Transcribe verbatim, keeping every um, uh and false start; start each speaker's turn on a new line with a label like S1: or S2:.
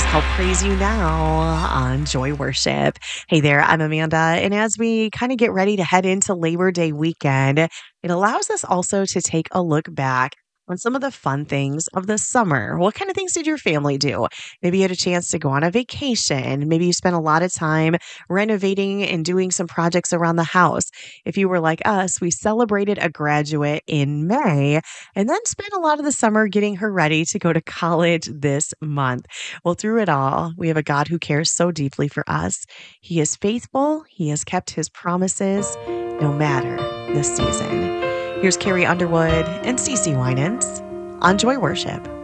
S1: called Praise You Now on Joy Worship. Hey there, I'm Amanda. And as we kind of get ready to head into Labor Day weekend, it allows us also to take a look back on some of the fun things of the summer. What kind of things did your family do? Maybe you had a chance to go on a vacation. Maybe you spent a lot of time renovating and doing some projects around the house. If you were like us, we celebrated a graduate in May and then spent a lot of the summer getting her ready to go to college this month. Well, through it all, we have a God who cares so deeply for us. He is faithful. He has kept his promises no matter the season. Here's Carrie Underwood and Cece Winans on Joy Worship.